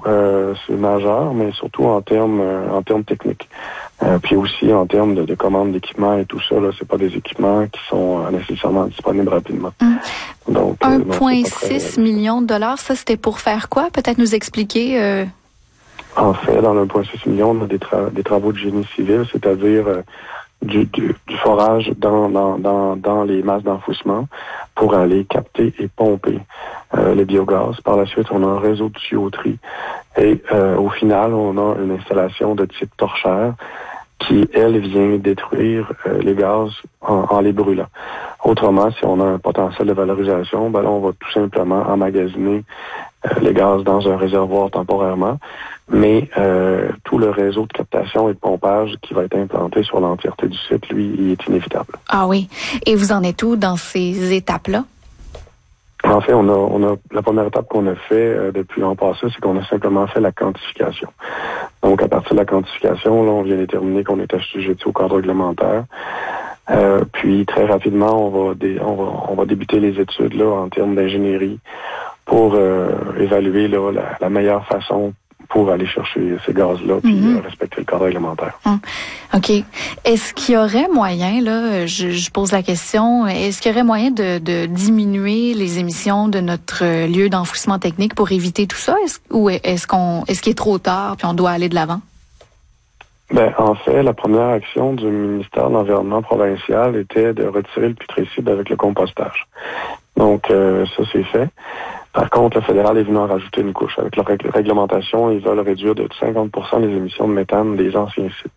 c'est majeur, mais surtout en termes techniques. Puis aussi en termes de commande d'équipements et tout ça, là, c'est pas des équipements qui sont nécessairement disponibles rapidement. Donc 1,6 million de dollars, ça c'était pour faire quoi? Peut-être nous expliquer. En fait, dans le 1,6 million, on a des travaux de génie civil, c'est-à-dire du forage dans les masses d'enfouissement pour aller capter et pomper le biogaz. Par la suite, on a un réseau de tuyauterie et au final, on a une installation de type torchère qui, elle, vient détruire les gaz en les brûlant. Autrement, si on a un potentiel de valorisation, ben là, on va tout simplement emmagasiner les gaz dans un réservoir temporairement, mais tout le réseau de captation et de pompage qui va être implanté sur l'entièreté du site, lui, il est inévitable. Ah oui. Et vous en êtes où dans ces étapes-là? En fait, on a la première étape qu'on a fait depuis l'an passé, c'est qu'on a simplement fait la quantification. Donc, à partir de la quantification, là, on vient déterminer qu'on est assujetti au cadre réglementaire. Puis, très rapidement, on va débuter les études là en termes d'ingénierie pour évaluer là, la meilleure façon pour aller chercher ces gaz-là puis respecter le cadre réglementaire. OK. Est-ce qu'il y aurait moyen, là, je pose la question, est-ce qu'il y aurait moyen de diminuer les émissions de notre lieu d'enfouissement technique pour éviter tout ça? Est-ce qu'il est trop tard puis on doit aller de l'avant? Ben, en fait, la première action du ministère de l'Environnement provincial était de retirer le putrécide avec le compostage. Donc, ça, c'est fait. Par contre, le fédéral est venu en rajouter une couche. Avec leur réglementation, ils veulent réduire de 50% les émissions de méthane des anciens sites.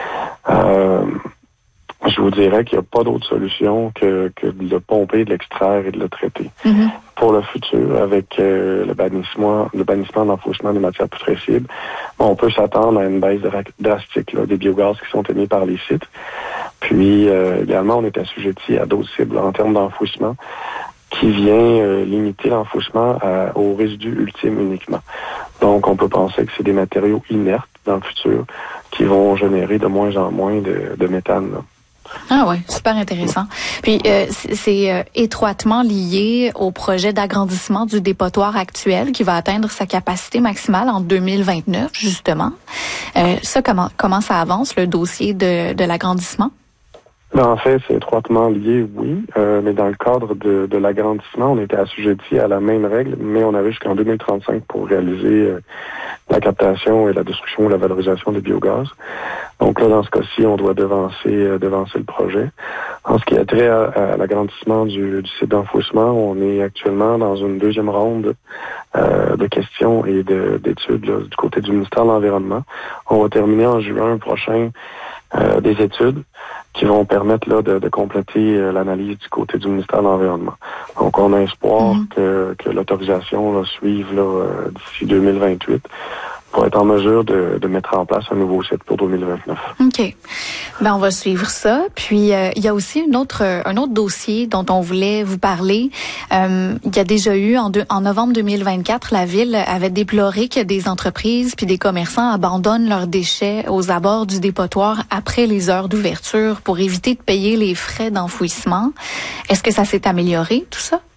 Je vous dirais qu'il n'y a pas d'autre solution que de le pomper, de l'extraire et de le traiter. Pour le futur, avec le bannissement de l'enfouissement des matières putrécides, on peut s'attendre à une baisse drastique là, des biogaz qui sont émis par les sites. Puis, également, on est assujetti à d'autres cibles en termes d'enfouissement qui vient limiter l'enfouissement aux résidus ultimes uniquement. Donc, on peut penser que c'est des matériaux inertes dans le futur qui vont générer de moins en moins de méthane. Là. Ah ouais, super intéressant. Puis c'est étroitement lié au projet d'agrandissement du dépotoir actuel qui va atteindre sa capacité maximale en 2029, justement. Ça, comment ça avance, le dossier de l'agrandissement? En fait, c'est étroitement lié, oui, mais dans le cadre de l'agrandissement, on était assujetti à la même règle, mais on avait jusqu'en 2035 pour réaliser la captation et la destruction ou la valorisation des biogaz. Donc là, dans ce cas-ci, on doit devancer le projet. En ce qui a trait à l'agrandissement du site d'enfouissement, on est actuellement dans une deuxième ronde de questions et d'études là, du côté du ministère de l'Environnement. On va terminer en juin prochain des études qui vont permettre là de compléter l'analyse du côté du ministère de l'Environnement. Donc, on a espoir que l'autorisation là, suive là, d'ici 2028 pour être en mesure de mettre en place un nouveau site pour 2029. OK. Ben, on va suivre ça. Puis, il y a aussi un autre dossier dont on voulait vous parler. Il y a déjà eu, en novembre 2024, la Ville avait déploré que des entreprises puis des commerçants abandonnent leurs déchets aux abords du dépotoir après les heures d'ouverture pour éviter de payer les frais d'enfouissement. Est-ce que ça s'est amélioré, tout ça?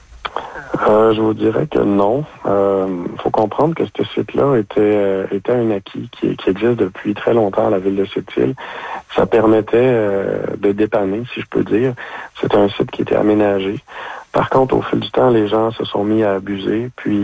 Je vous dirais que non. Faut comprendre que ce site-là était un acquis qui existe depuis très longtemps à la ville de Sept-Îles. Ça permettait de dépanner, si je peux dire. C'était un site qui était aménagé. Par contre, au fil du temps, les gens se sont mis à abuser. Puis,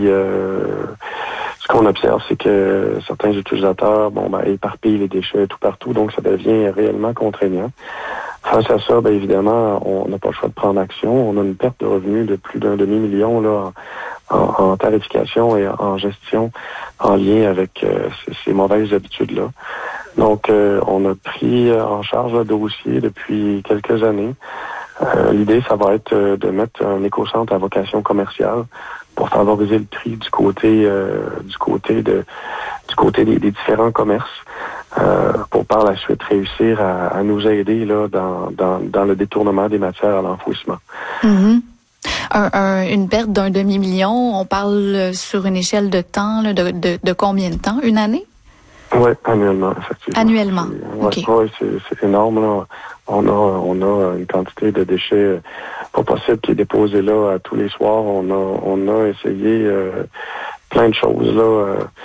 ce qu'on observe, c'est que certains utilisateurs, éparpillent les déchets tout partout, donc ça devient réellement contraignant. Face à ça, bien évidemment, on n'a pas le choix de prendre action. On a une perte de revenus de plus d'1 demi-million là en tarification et en gestion en lien avec ces mauvaises habitudes-là. Donc, on a pris en charge le dossier depuis quelques années. L'idée, ça va être de mettre un écocentre à vocation commerciale pour favoriser le tri du côté des différents commerces. Pour par la suite réussir à nous aider là dans le détournement des matières à l'enfouissement. Une perte d'1 demi-million, on parle sur une échelle de temps, là, de combien de temps? Une année? Oui, annuellement, effectivement. Annuellement, OK. Oui, c'est énorme. Là. On a une quantité de déchets pas possible qui est déposée là tous les soirs. On a essayé plein de choses là.